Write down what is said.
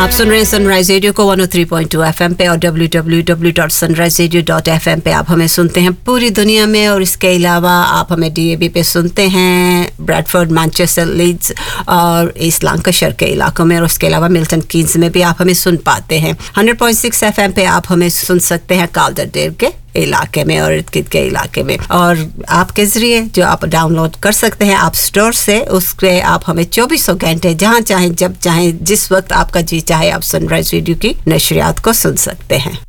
आप सुन रहे हैं सनराइज रेडियो को 103.2 एफएम पे और www.sunriseradio.fm पे आप हमें सुनते हैं पूरी दुनिया में। और इसके अलावा आप हमें DAB पे सुनते हैं ब्रैडफोर्ड, मैनचेस्टर, लीड्स और ईस्ट लैंकाशायर के इलाकों में। और उसके अलावा मिल्टन कीन्स में भी आप हमें सुन पाते हैं। 100.6 एफएम पे आप हमें सुन सकते हैं काल्डरडेल के इलाके में और इर्द-गिर्द के इलाके में। और आपके ज़रिए जो आप डाउनलोड कर सकते हैं ऐप स्टोर से, उसके आप हमें 24 घंटे जहाँ चाहें, जब चाहें, जिस वक्त आपका जी चाहे आप सनराइज रेडियो की नशरियात को सुन सकते हैं।